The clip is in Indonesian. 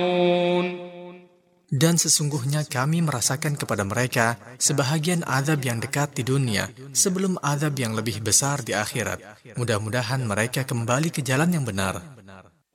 Dan sesungguhnya kami merasakan kepada mereka sebahagian azab yang dekat di dunia sebelum azab yang lebih besar di akhirat. Mudah-mudahan mereka kembali ke jalan yang benar.